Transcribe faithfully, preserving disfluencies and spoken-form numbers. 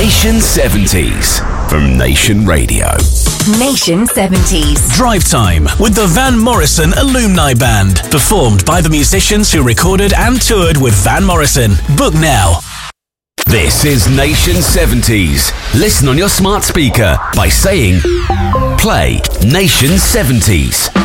Nation seventies from Nation Radio. Nation seventies. Drive Time with the Van Morrison Alumni Band. Performed by the musicians who recorded and toured with Van Morrison. Book now. This is Nation seventies. Listen on your smart speaker by saying, play Nation seventies.